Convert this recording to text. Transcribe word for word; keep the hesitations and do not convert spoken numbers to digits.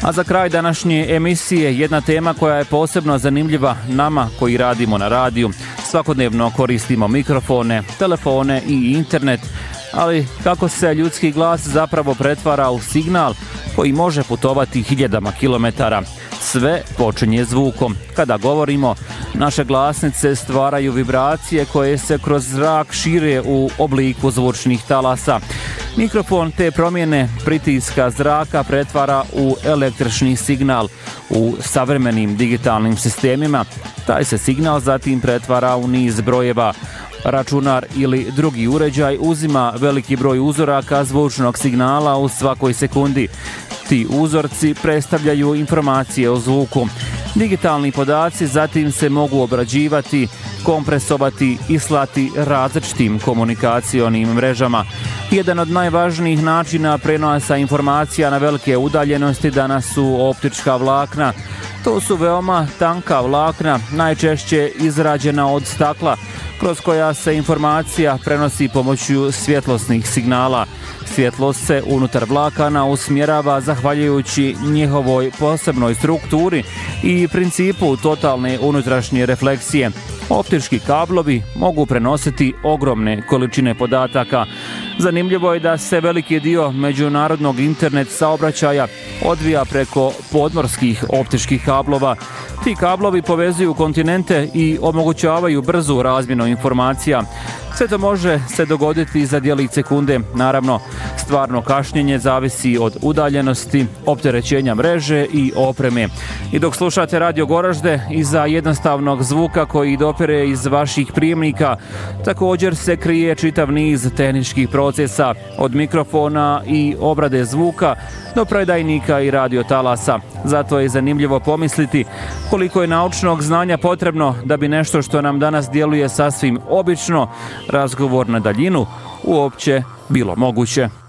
A za kraj današnje emisije jedna tema koja je posebno zanimljiva nama koji radimo na radiju. Svakodnevno koristimo mikrofone, telefone i internet, ali kako se ljudski glas zapravo pretvara u signal koji može putovati hiljadama kilometara. Sve počinje zvukom. Kada govorimo, naše glasnice stvaraju vibracije koje se kroz zrak šire u obliku zvučnih talasa. Mikrofon te promjene pritiska zraka pretvara u električni signal. U savremenim digitalnim sistemima taj se signal zatim pretvara u niz brojeva. Računar ili drugi uređaj uzima veliki broj uzoraka zvučnog signala u svakoj sekundi. Ti uzorci predstavljaju informacije o zvuku. Digitalni podaci zatim se mogu obrađivati, kompresovati i slati različitim komunikacionim mrežama. Jedan od najvažnijih načina prenosa informacija na velike udaljenosti danas su optička vlakna. To su veoma tanka vlakna, najčešće izrađena od stakla, kroz koja se informacija prenosi pomoću svjetlosnih signala. Svjetlost se unutar vlakana usmjerava zahvaljujući njihovoj posebnoj strukturi i principu totalne unutrašnje refleksije. Optički kablovi mogu prenositi ogromne količine podataka. Zanimljivo je da se veliki dio međunarodnog internet saobraćaja odvija preko podmorskih optičkih kablova. Ti kablovi povezuju kontinente i omogućavaju brzu razmjenu informacija. Sve to može se dogoditi za djelić sekunde. Naravno, stvarno kašnjenje zavisi od udaljenosti, opterećenja mreže i opreme. I dok slušate Radio Goražde, iza jednostavnog zvuka koji dopire iz vaših prijemnika, također se krije čitav niz tehničkih procesa, od mikrofona i obrade zvuka do predajnika i radiotalasa. Zato je zanimljivo pomisliti koliko je naučnog znanja potrebno da bi nešto što nam danas djeluje sasvim obično, razgovor na daljinu, uopće bilo moguće.